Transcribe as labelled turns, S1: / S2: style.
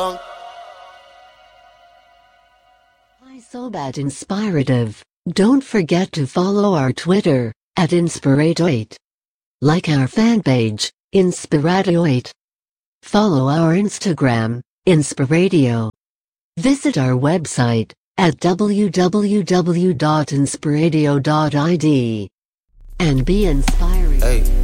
S1: Hi Sobat Inspirative. Don't forget to follow our Twitter, @Inspirato8. Like our fan page, Inspirato8. Follow our Instagram, Inspiradio. Visit our website, at www.inspiradio.id. And be inspiring.
S2: Hey.